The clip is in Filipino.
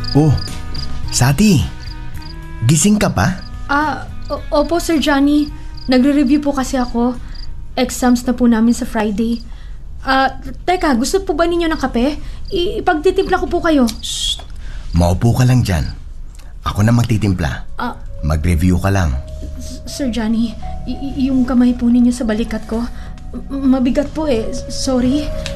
Oh, Sati, gising ka pa? Opo Sir Johnny. Nagre-review po kasi ako. Exams na po namin sa Friday. Teka, gusto po ba ninyo ng kape? Ipagtitimpla ko po kayo. Shh, maupo ka lang dyan. Ako na magtitimpla. Mag-review ka lang. Sir Johnny, yung kamay po ninyo sa balikat ko, mabigat po eh. Sorry.